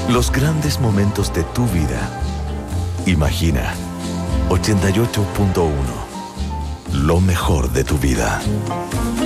Los grandes momentos de tu vida. Imagina 88.1. Lo mejor de tu vida.